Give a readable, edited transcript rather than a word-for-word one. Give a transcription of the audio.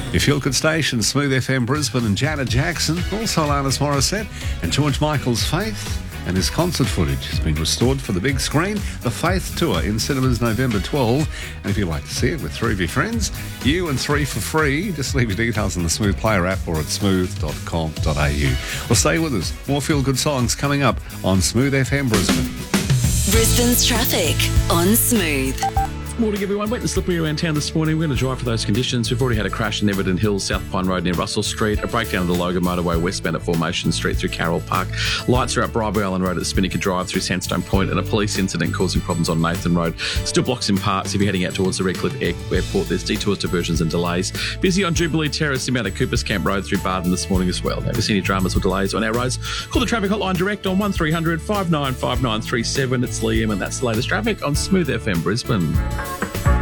Your Feel Good station, Smooth FM Brisbane, and Janet Jackson, also Alanis Morissette, and George Michael's Faith. And his concert footage has been restored for the big screen. The Faith Tour in cinemas November 12. And if you'd like to see it with three of your friends, you and three for free, just leave your details in the Smooth Player app or at smooth.com.au. Well, stay with us. More Feel Good songs coming up on Smooth FM Brisbane. Brisbane's traffic on Smooth. Morning, everyone. Wet and slippery around town this morning. We're going to drive for those conditions. We've already had a crash in Everton Hills, South Pine Road near Russell Street, a breakdown of the Logan Motorway westbound at Formation Street through Carroll Park. Lights are at Bribery Island Road at Spinnaker Drive through Sandstone Point, and a police incident causing problems on Nathan Road. Still blocks in parts if you're heading out towards the Redcliffe Airport. There's detours, diversions and delays. Busy on Jubilee Terrace, inbound at Coopers Camp Road through Barden this morning as well. Now, if you see any dramas or delays on our roads, call the traffic hotline direct on 1300 595937. It's Liam, and that's the latest traffic on Smooth FM Brisbane.